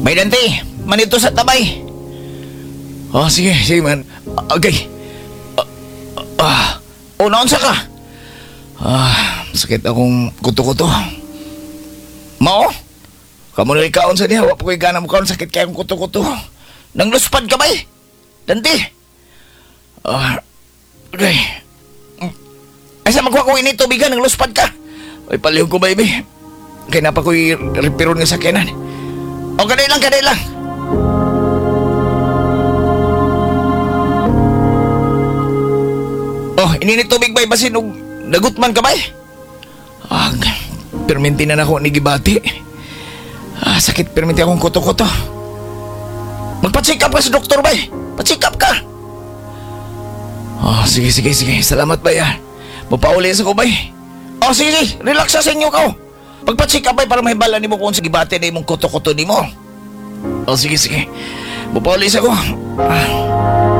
May dante, manito sa tabay. Oh, sige, sige man. Okay. Naunsa ka? Sakit akong kuto-kuto. Mao? Kamu na ikaon sa diha, wap ko'y gana mo kaon, sakit kayong kuto-kuto. Nang luspad ka ba eh? Dante? Okay. Ay, sa magwa ko ini tubigan, nang luspad ka. Ay, palihog ko ba, ibi? Kaya na pa ko'y repiron nga sakyanan. O, kaday lang, kaday lang. Oh, ininit tubig ba'y basin o nagutman ka ba'y? Perminti na ako ni Gibati. Sakit perminti akong kuto-kuto. Magpa-check up ka sa doktor ba'y? Pa-check up ka. Sige. Salamat ba'y mapauli sa ko ba'y? Sige. Relax sa inyo ka. Pagpa-check up ba'y para mahibala ni mo kung sa Gibati na imong kuto-kuto ni mo. Sige. Mapauli sa ko.